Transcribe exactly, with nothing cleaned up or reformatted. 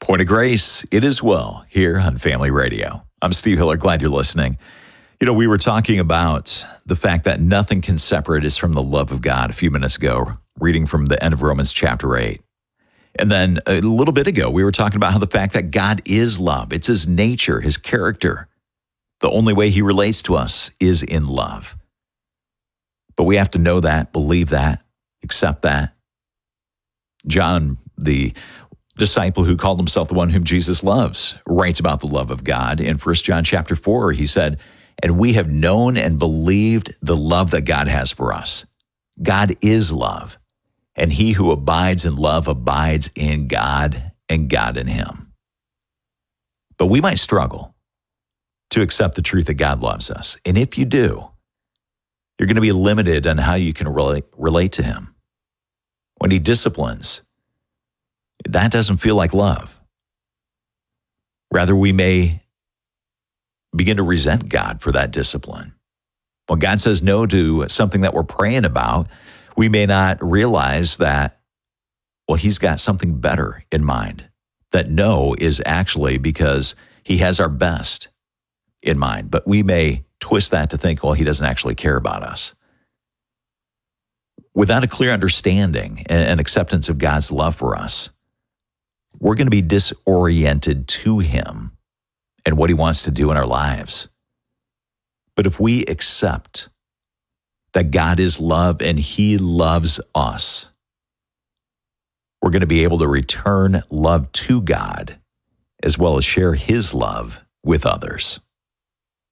Point of Grace, it is well here on Family Radio. I'm Steve Hiller. Glad you're listening. You know, we were talking about the fact that nothing can separate us from the love of God a few minutes ago, reading from the end of Romans chapter eight. And then a little bit ago, we were talking about how the fact that God is love. It's his nature, his character. The only way he relates to us is in love. But we have to know that, believe that, accept that. John, the disciple who called himself the one whom Jesus loves, writes about the love of God. In First John chapter four, he said, "And we have known and believed the love that God has for us. God is love, and he who abides in love abides in God, and God in him." But we might struggle to accept the truth that God loves us. And if you do, you're going to be limited on how you can relate, relate to him. When he disciplines, that doesn't feel like love. Rather, we may begin to resent God for that discipline. When God says no to something that we're praying about, we may not realize that, well, he's got something better in mind. That no is actually because he has our best in mind. But we may twist that to think, well, he doesn't actually care about us. Without a clear understanding and acceptance of God's love for us, we're going to be disoriented to him and what he wants to do in our lives. But if we accept that God is love and he loves us, we're going to be able to return love to God as well as share his love with others.